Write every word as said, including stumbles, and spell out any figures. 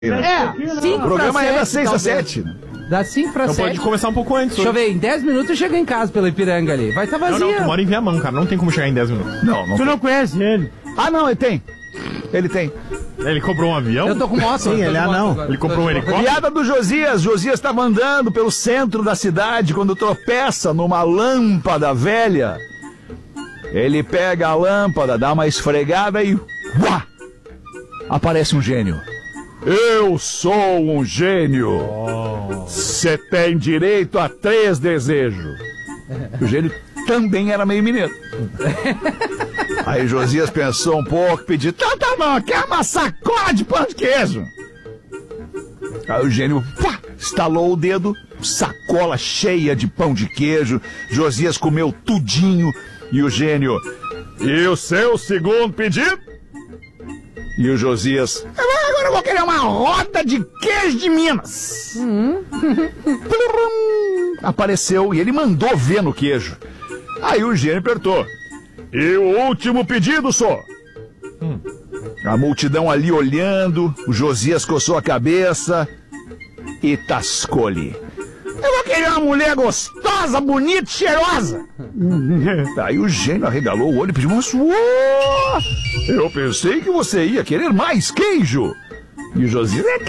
É, cinco O programa é das seis às talvez. sete. Das cinco pra Então sete. pode começar um pouco antes. Deixa eu hoje. ver, em dez minutos eu chego em casa pela Ipiranga ali. Vai estar tá Não, vazia. não, tu mora em Viamão, cara. Não tem como chegar em dez minutos. Não, não. Tu não conhece ele? Ah, não, ele tem. Ele tem. Ele comprou um avião? Eu tô com moto. Sim, eu tô ele de é moto anão. agora. Ele comprou um Tô de helicóptero? Piada do Josias. Josias estava andando pelo centro da cidade quando tropeça numa lâmpada velha. Ele pega a lâmpada, dá uma esfregada e... Uá! Aparece um gênio. Eu sou um gênio. Você tem direito a três desejos. O gênio também era meio mineiro. Aí Josias pensou um pouco e pediu: Tá, tá bom, quer uma sacola de pão de queijo? Aí o gênio pá, estalou o dedo, sacola cheia de pão de queijo. Josias comeu tudinho. E o gênio: E o seu segundo pedido? E o Josias: Agora eu vou querer uma roda de queijo de Minas. Apareceu e ele mandou ver no queijo. Aí o gênio apertou: E o último pedido, só? Hum. A multidão ali olhando, o Josias coçou a cabeça e tascou-lhe: Eu vou querer uma mulher gostosa, bonita, cheirosa. Aí o gênio arregalou o olho e pediu: Mas, uô, eu pensei que você ia querer mais queijo. E o Josias: É